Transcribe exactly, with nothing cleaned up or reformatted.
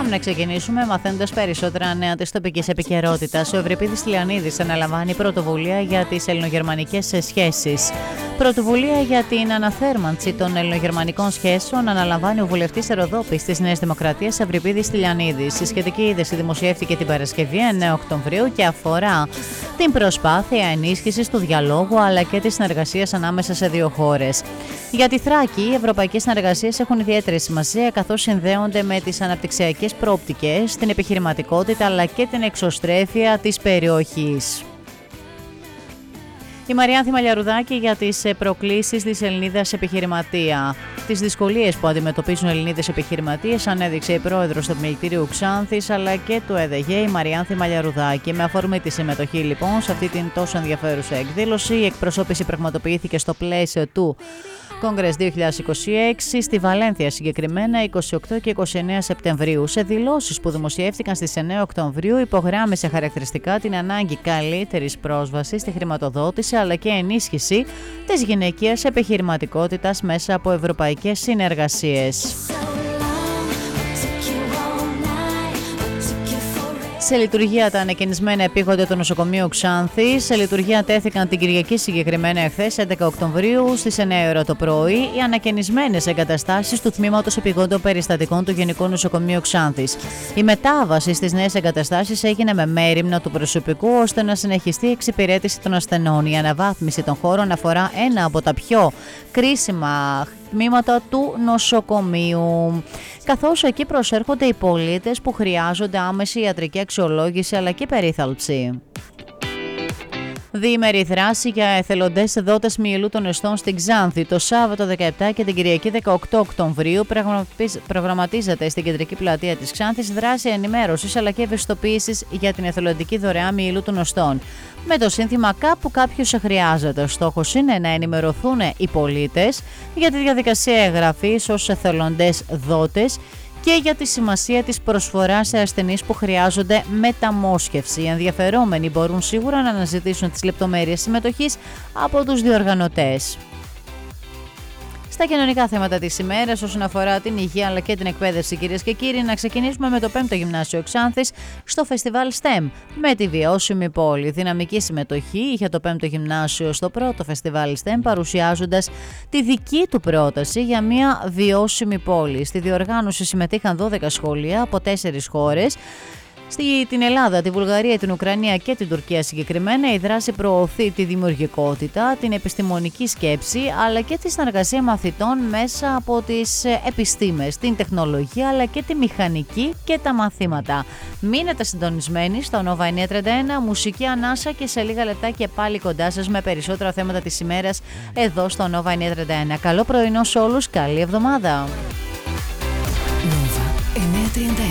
Πάμε να ξεκινήσουμε μαθαίνοντας περισσότερα νέα της τοπικής επικαιρότητας. Ο Ευρυπίδης Τηλιανίδης αναλαμβάνει πρωτοβουλία για τις ελληνογερμανικές σχέσεις. Πρωτοβουλία για την αναθέρμανση των ελληνογερμανικών σχέσεων αναλαμβάνει ο βουλευτής Ροδόπης της Νέας Δημοκρατίας Ευρυπίδης Τηλιανίδης. Η σχετική είδηση δημοσιεύτηκε την Παρασκευή εννέα Οκτωβρίου και αφορά την προσπάθεια ενίσχυσης του διαλόγου αλλά και της συνεργασίας ανάμεσα σε δύο χώρες. Για τη Θράκη, οι ευρωπαϊκές συνεργασίες έχουν ιδιαίτερη σημασία καθώς συνδέονται με τις αναπτυξιακές προοπτικές, την επιχειρηματικότητα αλλά και την εξωστρέφεια της περιοχής. Η Μαριάνθη Μαλιαρουδάκη για τις προκλήσεις της Ελληνίδας επιχειρηματία. Τις δυσκολίες που αντιμετωπίζουν Ελληνίδες επιχειρηματίες ανέδειξε η πρόεδρος του Επιμελητηρίου Ξάνθης αλλά και του ΕΔΕΓΕ, η Μαριάνθη Μαλιαρουδάκη. Με αφορμή τη συμμετοχή λοιπόν σε αυτή την τόσο ενδιαφέρουσα εκδήλωση, η εκπροσώπηση πραγματοποιήθηκε στο πλαίσιο του Κόγκρες δύο χιλιάδες είκοσι έξι στη Βαλένθια, συγκεκριμένα είκοσι οκτώ και είκοσι εννέα Σεπτεμβρίου. Σε δηλώσεις που δημοσιεύτηκαν στις εννέα Οκτωβρίου, υπογράμμισε χαρακτηριστικά την ανάγκη καλύτερης πρόσβασης στη χρηματοδότηση αλλά και ενίσχυση της γυναικείας επιχειρηματικότητας μέσα από ευρωπαϊκές συνεργασίες. Σε λειτουργία τα ανακαινισμένα επίγοντα του νοσοκομείου Ξάνθης. Σε λειτουργία τέθηκαν την Κυριακή, συγκεκριμένα εχθές έντεκα Οκτωβρίου στις εννέα ώρα το πρωί, οι ανακαινισμένες εγκαταστάσεις του Τμήματος Επιγόντων Περιστατικών του Γενικού Νοσοκομείου Ξάνθης. Η μετάβαση στις νέες εγκαταστάσεις έγινε με μέριμνα του προσωπικού ώστε να συνεχιστεί η εξυπηρέτηση των ασθενών. Η αναβάθμιση των χώρων αφορά ένα από τα πιο κρίσιμα τμήματα του νοσοκομείου, καθώς εκεί προσέρχονται οι πολίτες που χρειάζονται άμεση ιατρική αξιολόγηση αλλά και περίθαλψη. Διήμερη δράση για εθελοντές δότες μυελού των εστών στην Ξάνθη. Το Σάββατο δεκαεπτά και την Κυριακή δεκαοκτώ Οκτωβρίου προγραμματίζεται στην κεντρική πλατεία της Ξάνθης δράση ενημέρωσης αλλά και ευαισθητοποίησης για την εθελοντική δωρεά μυελού των οστών. Με το σύνθημα «Κάπου κάποιος σε χρειάζεται». Ο στόχος είναι να ενημερωθούν οι πολίτες για τη διαδικασία εγγραφής ως εθελοντές δότες και για τη σημασία της προσφοράς σε ασθενείς που χρειάζονται μεταμόσχευση. Οι ενδιαφερόμενοι μπορούν σίγουρα να αναζητήσουν τις λεπτομέρειες συμμετοχής από τους διοργανωτές. Στα κοινωνικά θέματα της ημέρας, όσον αφορά την υγεία αλλά και την εκπαίδευση, κυρίες και κύριοι, να ξεκινήσουμε με το πέμπτο Γυμνάσιο Ξάνθης στο φεστιβάλ στεμ με τη βιώσιμη πόλη. Δυναμική συμμετοχή είχε το πέμπτο Γυμνάσιο στο πρώτο φεστιβάλ στεμ, παρουσιάζοντας τη δική του πρόταση για μια βιώσιμη πόλη. Στη διοργάνωση συμμετείχαν δώδεκα σχολεία από τέσσερις χώρες. Στην Ελλάδα, τη Βουλγαρία, την Ουκρανία και την Τουρκία συγκεκριμένα, η δράση προωθεί τη δημιουργικότητα, την επιστημονική σκέψη αλλά και τη συνεργασία μαθητών μέσα από τις επιστήμες, την τεχνολογία αλλά και τη μηχανική και τα μαθήματα. Μείνετε συντονισμένοι στο Nova εννιακόσια τριάντα ένα, μουσική ανάσα και σε λίγα λεπτά και πάλι κοντά σας με περισσότερα θέματα της ημέρας εδώ στο Nova εννιακόσια τριάντα ένα. Καλό πρωινό σε όλους, καλή εβδομάδα! Nova εννιακόσια τριάντα ένα.